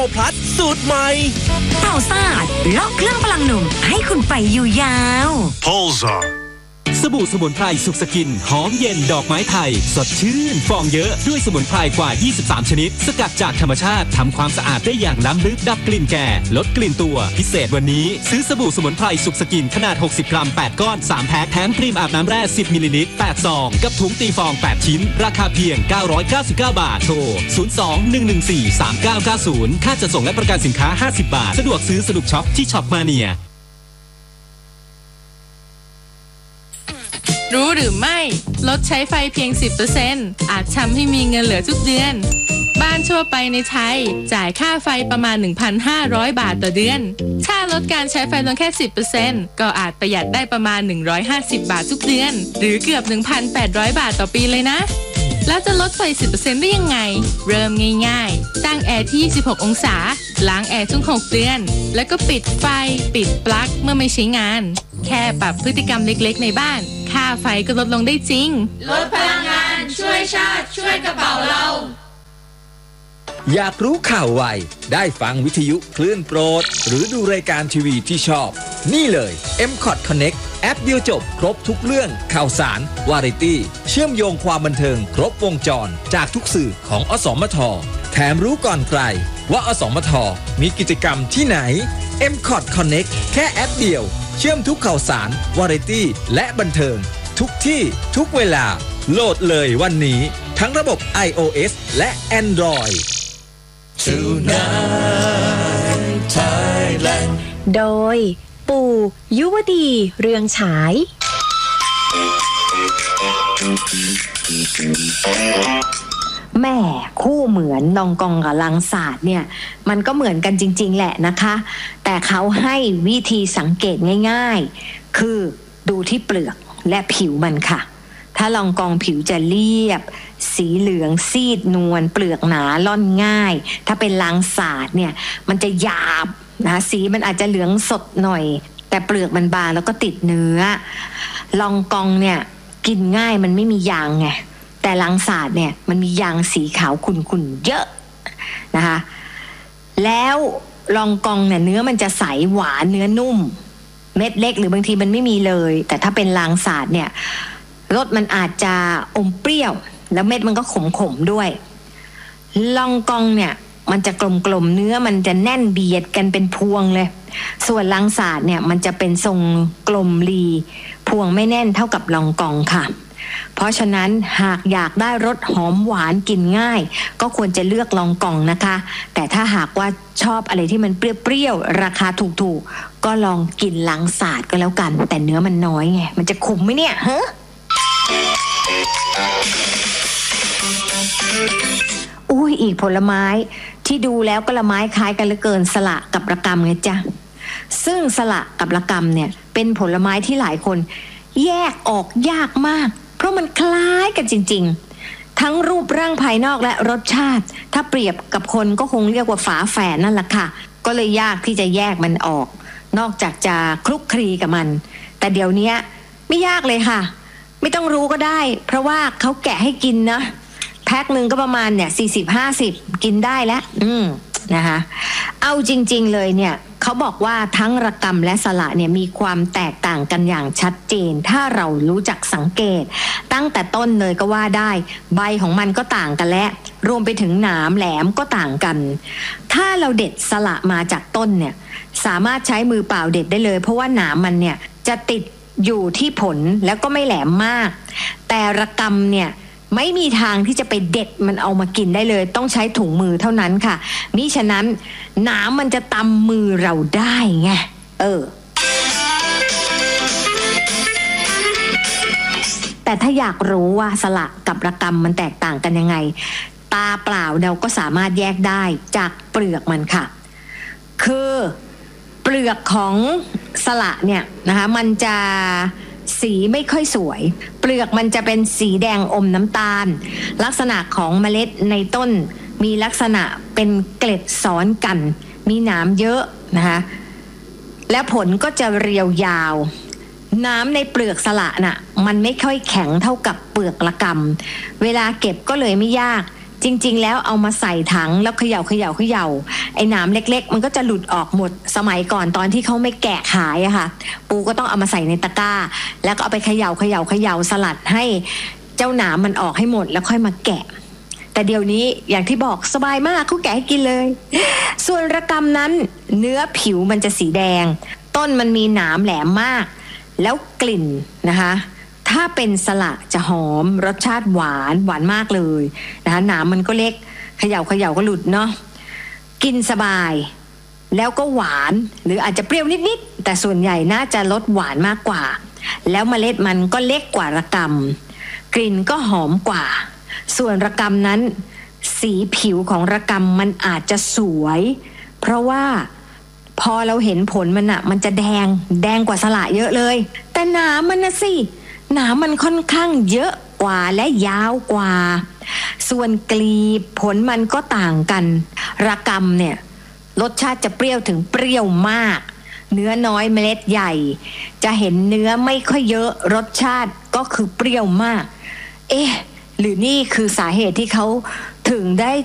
พลัสสูตรใหม่เต่าซ่าเลาะเครื่องพลังหนุ่มให้คุณไปอยู่ยาว Polzaสบู่สมุนไพรสุขสกินหอมเย็นดอกไม้ไทยสดชื่นฟองเยอะด้วยสมุนไพรกว่า23ชนิดสกัดจากธรรมชาติทำความสะอาดได้อย่างล้ำลึกดับกลิ่นแก่ลดกลิ่นตัวพิเศษวันนี้ซื้อสบู่สมุนไพรสุขสกินขนาด60กรัม8ก้อน3แพ็คแถมครีมอาบน้ำแร่10มิลลิลิตร8ซองกับถุงตีฟอง8ชิ้นราคาเพียง999บาทโทร02-114-3990ค่าจัดส่งและประกันสินค้า50บาทสะดวกซื้อสะดวกช็อปที่ช็อปมาเนียรู้หรือไม่ลดใช้ไฟเพียง 10% อาจทำให้มีเงินเหลือทุกเดือนบ้านทั่วไปในไทยจ่ายค่าไฟประมาณ 1,500 บาทต่อเดือนถ้าลดการใช้ไฟลงแค่ 10% ก็อาจประหยัดได้ประมาณ150บาททุกเดือนหรือเกือบ 1,800 บาทต่อปีเลยนะแล้วจะลดไฟ 10% ได้ยังไงเริ่มง่ายๆตั้งแอร์ที่26องศาล้างแอร์ทุก6เดือนแล้วก็ปิดไฟปิดปลั๊กเมื่อไม่ใช้งานแค่ปรับพฤติกรรมเล็กๆในบ้านค่าไฟก็ลดลงได้จริงลดพลังงานช่วยชาติช่วยกระเป๋าเราอยากรู้ข่าวไวได้ฟังวิทยุคลื่นโปรดหรือดูรายการทีวีที่ชอบนี่เลย M-Cot Connect แอปเดียวจบครบทุกเรื่องข่าวสารวาไรตี้เชื่อมโยงความบันเทิงครบวงจรจากทุกสื่อของอสมทแถมรู้ก่อนใครว่าอสมทมีกิจกรรมที่ไหน M-Cot Connect แค่แอปเดียวเชื่อมทุกข่าวสารวาไรตี้และบันเทิงทุกที่ทุกเวลาโหลดเลยวันนี้ทั้งระบบ iOS และ Android Tonight Thailand โดยปู่ยุวดีเรืองฉายแม่คู่เหมือนลองกองกับลังศาสตร์เนี่ยมันก็เหมือนกันจริงๆแหละนะคะแต่เขาให้วิธีสังเกตง่ายๆคือดูที่เปลือกและผิวมันค่ะถ้าลองกองผิวจะเรียบสีเหลืองซีดนวลเปลือกหนาล่อนง่ายถ้าเป็นลังศาสตร์เนี่ยมันจะหยาบนะสีมันอาจจะเหลืองสดหน่อยแต่เปลือกมันบางแล้วก็ติดเนื้อลองกองเนี่ยกินง่ายมันไม่มียางไงแต่ลังศาสตร์เนี่ยมันมียางสีขาวขุ่นๆเยอะนะคะแล้วลองกองเนี่ยเนื้อมันจะใสหวานเนื้อนุ่มเม็ดเล็กหรือบางทีมันไม่มีเลยแต่ถ้าเป็นลังศาสตร์เนี่ยรสมันอาจจะอมเปรี้ยวแล้วเม็ดมันก็ขมๆด้วยลองกองเนี่ยมันจะกลมๆเนื้อมันจะแน่นเบียดกันเป็นพวงเลยส่วนลังศาสตร์เนี่ยมันจะเป็นทรงกลมรีพวงไม่แน่นเท่ากับลองกองค่ะเพราะฉะนั้นหากอยากได้รสหอมหวานกินง่ายก็ควรจะเลือกลองกองนะคะแต่ถ้าหากว่าชอบอะไรที่มันเปรี้ยวๆราคาถูกๆก็ลองกินลังศาสตร์ก็แล้วกันแต่เนื้อมันน้อยไงมันจะขมไหมเนี่ยฮะอุ้ยอีกผลไม้ที่ดูแล้วก็ละไม้คล้ายกันเหลือเกินสละกับระกำไงจ๊ะซึ่งสละกับระกำเนี่ยเป็นผลไม้ที่หลายคนแยกออกยากมากเพราะมันคล้ายกันจริงๆทั้งรูปร่างภายนอกและรสชาติถ้าเปรียบกับคนก็คงเรียกว่าฝาแฝดนั่นแหละค่ะก็เลยยากที่จะแยกมันออกนอกจากจะคลุกคลีกับมันแต่เดี๋ยวนี้ไม่ยากเลยค่ะไม่ต้องรู้ก็ได้เพราะว่าเขาแกะให้กินนะแพ็คหนึ่งก็ประมาณเนี่ย40-50กินได้แล้วนะคะเอาจริงๆเลยเนี่ยเขาบอกว่าทั้งระกำและสละเนี่ยมีความแตกต่างกันอย่างชัดเจนถ้าเรารู้จักสังเกตตั้งแต่ต้นเลยก็ว่าได้ใบของมันก็ต่างกันและรวมไปถึงหนามแหลมก็ต่างกันถ้าเราเด็ดสละมาจากต้นเนี่ยสามารถใช้มือเปล่าเด็ดได้เลยเพราะว่าหนามมันเนี่ยจะติดอยู่ที่ผลแล้วก็ไม่แหลมมากแต่ระกำเนี่ยไม่มีทางที่จะไปเด็ดมันเอามากินได้เลยต้องใช้ถุงมือเท่านั้นค่ะมิฉะนั้นหนามมันจะตำมือเราได้ไงแต่ถ้าอยากรู้ว่าสละกับระกำมันแตกต่างกันยังไงตาเปล่าเราก็สามารถแยกได้จากเปลือกมันค่ะคือเปลือกของสละเนี่ยนะคะมันจะสีไม่ค่อยสวยเปลือกมันจะเป็นสีแดงอมน้ำตาลลักษณะของเมล็ดในต้นมีลักษณะเป็นเกล็ดซ้อนกันมีหนามเยอะนะคะและผลก็จะเรียวยาวน้ำในเปลือกสละน่ะมันไม่ค่อยแข็งเท่ากับเปลือกระกำเวลาเก็บก็เลยไม่ยากจริงๆแล้วเอามาใส่ถังแล้วเขย่าไอ้หนามเล็กๆมันก็จะหลุดออกหมดสมัยก่อนตอนที่เขาไม่แกะขายอะค่ะปูก็ต้องเอามาใส่ในตะกร้าแล้วก็เอาไปเขย่าสลัดให้เจ้าหนามมันออกให้หมดแล้วค่อยมาแกะแต่เดี๋ยวนี้อย่างที่บอกสบายมากเขาแกะให้กินเลยส่วนระกำนั้นเนื้อผิวมันจะสีแดงต้นมันมีหนามแหลมมากแล้วกลิ่นนะคะถ้าเป็นสละจะหอมรสชาติหวานมากเลยนะคะหนามมันก็เล็กเขย่าก็หลุดเนาะกินสบายแล้วก็หวานหรืออาจจะเปรี้ยวนิดๆแต่ส่วนใหญ่น่าจะรสหวานมากกว่าแล้วเมล็ดมันก็เล็กกว่าระกำกลิ่นก็หอมกว่าส่วนระกำนั้นสีผิวของระกำมันอาจจะสวยเพราะว่าพอเราเห็นผลมันอะมันจะแดงกว่าสละเยอะเลยแต่หนามมันนะสิหนามมันค่อนข้างเยอะกว่าและยาวกว่าส่วนกลีบผลมันก็ต่างกันระกำเนี่ยรสชาติจะเปรี้ยวถึงเปรี้ยวมากเนื้อน้อยเมล็ดใหญ่จะเห็นเนื้อไม่ค่อยเยอะรสชาติก็คือเปรี้ยวมากหรือนี่คือสาเหตุที่เขาถึงได้